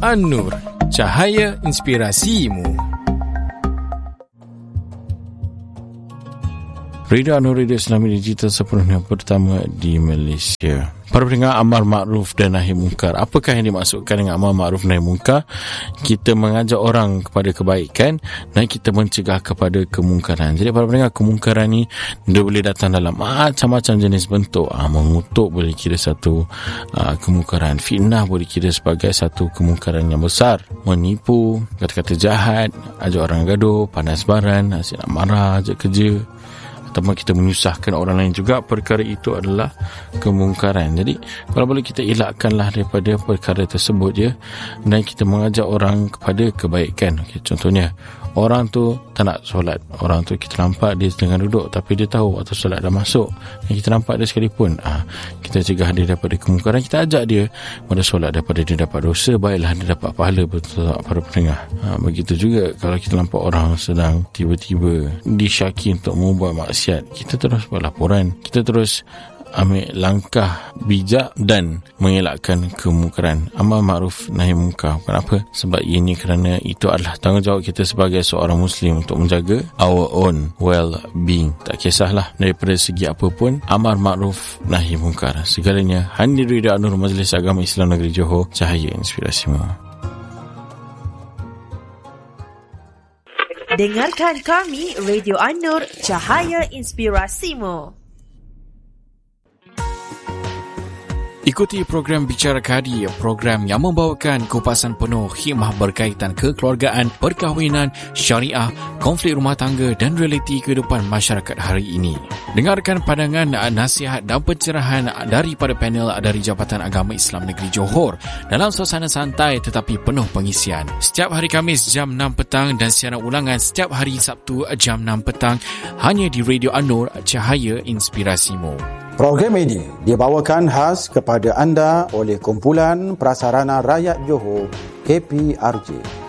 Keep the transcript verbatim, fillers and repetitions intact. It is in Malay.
An-Nur, cahaya inspirasimu. Radio An-Nur, Radio Islami Digital sepenuhnya pertama di Malaysia. Para pendengar, amar makruf dan nahi mungkar. Apakah yang dimaksudkan dengan amar makruf nahi mungkar? Kita mengajak orang kepada kebaikan dan kita mencegah kepada kemungkaran. Jadi para pendengar, kemungkaran ni dia boleh datang dalam macam-macam jenis bentuk. Ah, mengutuk boleh kira satu ah, kemungkaran. Fitnah boleh kira sebagai satu kemungkaran yang besar. Menipu, kata-kata jahat, ajak orang gaduh, panas baran, asyik nak marah, ajak kerja, atau kita menyusahkan orang lain juga, perkara itu adalah kemungkaran. Jadi kalau boleh kita elakkanlah daripada perkara tersebut je, dan kita mengajak orang kepada kebaikan. Okay, contohnya orang tu tak nak solat, orang tu kita nampak dia tengah duduk tapi dia tahu waktu solat dah masuk, dan kita nampak dia sekalipun, ah, kita cegah dia daripada kemungkaran, kita ajak dia pada solat daripada dia dapat dosa, baiklah dia dapat pahala. Betul para pendengar. Ah, begitu juga kalau kita nampak orang sedang tiba-tiba disyaki untuk membuat maksiat, kita terus buat laporan, kita terus ambil langkah bijak dan mengelakkan kemungkaran. Amar makruf nahi mungkar. Kenapa? Sebab ini kerana itu adalah tanggungjawab kita sebagai seorang Muslim untuk menjaga our own well-being. Tak kisahlah daripada segi apa pun, amar makruf nahi mungkar segalanya hanya di Radio An-Nur, Majlis Agama Islam Negeri Johor, cahaya inspirasimu. Dengarkan kami Radio An-Nur, cahaya inspirasimu. Ikuti program Bicara Kadi, program yang membawakan kupasan penuh hikmah berkaitan kekeluargaan, perkahwinan, syariah, konflik rumah tangga dan realiti kehidupan masyarakat hari ini. Dengarkan pandangan, nasihat dan pencerahan daripada panel dari Jabatan Agama Islam Negeri Johor dalam suasana santai tetapi penuh pengisian. Setiap hari Khamis jam enam petang dan siaran ulangan setiap hari Sabtu jam enam petang hanya di Radio An-Nur, cahaya inspirasimu. Program ini dibawakan khas kepada anda oleh Kumpulan Prasarana Rakyat Johor, K P R J.